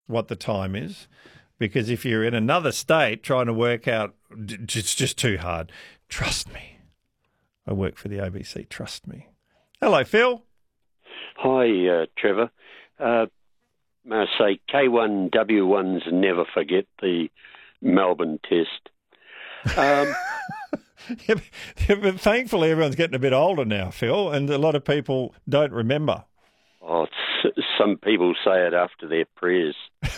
what the time is, because if you're in another state trying to work out, it's just too hard. Trust me. I work for the ABC. Trust me. Hello, Phil. Hi, Trevor. May I say K1W1s never forget the Melbourne test. Yeah, but thankfully everyone's getting a bit older now, Phil, and a lot of people don't remember. Oh, some people say it after their prayers.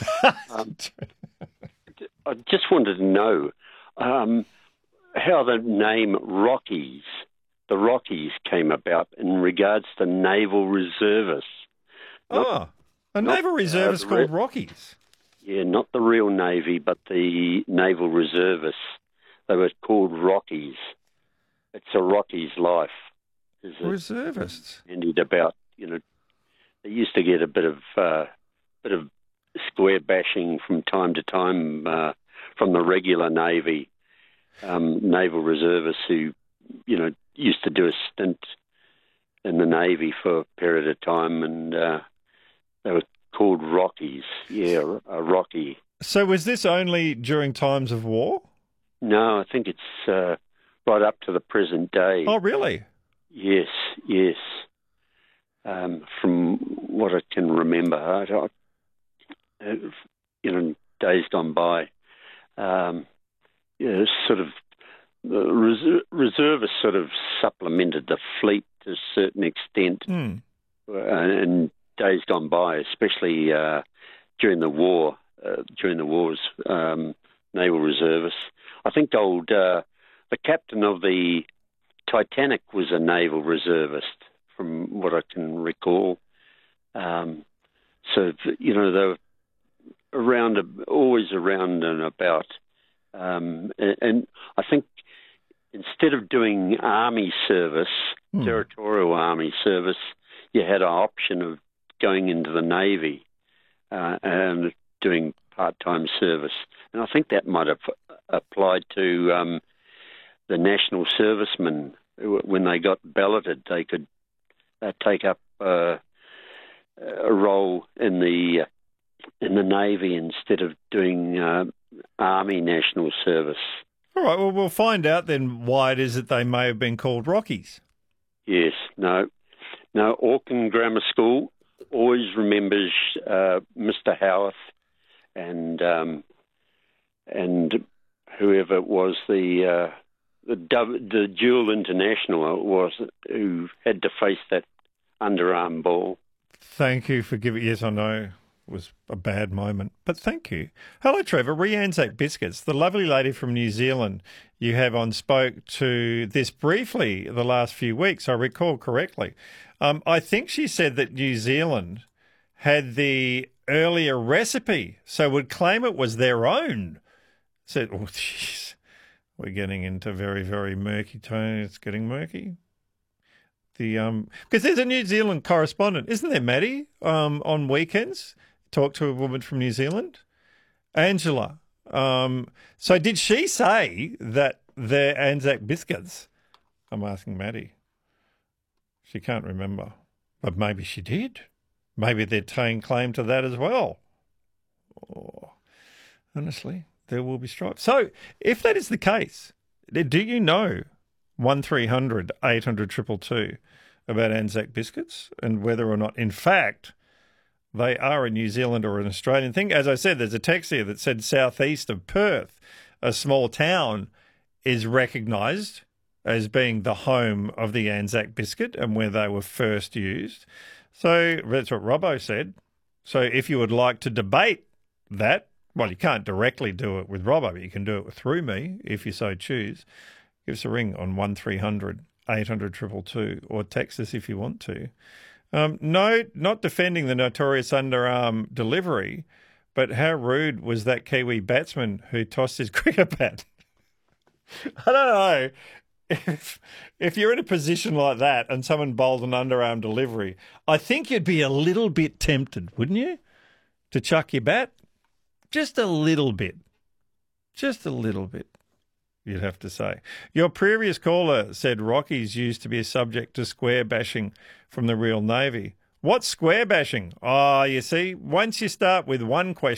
I just wanted to know how the name Rockies, the Rockies, came about in regards to naval reservists. Naval reservist called Rockies. Yeah, not the real Navy, but the naval reservists. They were called Rockies. It's a Rockies life. Reservists. Ended about, they used to get a bit of square bashing from time to time from the regular Navy, naval reservists who, used to do a stint in the Navy for a period of time, and they were called Rockies. Yeah, a Rocky. So was this only during times of war? No, I think it's right up to the present day. Oh, really? Yes. From what I can remember, days gone by, sort of the reservists sort of supplemented the fleet to a certain extent, in days gone by, especially during the war, during the wars, naval reservists. I think the captain of the Titanic was a naval reservist, from what I can recall. So, they were always around and about. And I think instead of doing army service, territorial army service, you had an option of going into the Navy and doing part-time service. And I think that might have applied to the national servicemen. When they got balloted, they could take up a role in the Navy instead of doing Army national service. All right, well, we'll find out then why it is that they may have been called Rockies. Yes, no, Auckland Grammar School always remembers Mr. Howarth and whoever it was, the dual international it was who had to face that underarm ball. Thank you for giving. Yes, I know it was a bad moment, but thank you. Hello, Trevor. Anzac Biscuits, the lovely lady from New Zealand you have on, spoke to this briefly the last few weeks, I recall correctly. I think she said that New Zealand had the earlier recipe, so would claim it was their own. Said, oh, jeez, we're getting into very, very murky tone. It's getting murky. Because there's a New Zealand correspondent, isn't there, Maddie? On weekends, talk to a woman from New Zealand, Angela. So did she say that they're Anzac biscuits? I'm asking Maddie. She can't remember, but maybe she did. Maybe they're laying claim to that as well. Oh, honestly, there will be strife. So if that is the case, do you know 1300 800 222 about Anzac biscuits and whether or not, in fact, they are a New Zealand or an Australian thing? As I said, there's a text here that said southeast of Perth, a small town, is recognised as being the home of the Anzac biscuit and where they were first used. So that's what Robbo said. So if you would like to debate that, well, you can't directly do it with Robbo, but you can do it through me if you so choose. Give us a ring on 1300 800 222 or text us if you want to. No, not defending the notorious underarm delivery, but how rude was that Kiwi batsman who tossed his cricket bat? I don't know. If you're in a position like that and someone bowls an underarm delivery, I think you'd be a little bit tempted, wouldn't you, to chuck your bat? Just a little bit. Just a little bit, you'd have to say. Your previous caller said Rockies used to be a subject to square bashing from the real Navy. What's square bashing? Oh, you see, once you start with one question,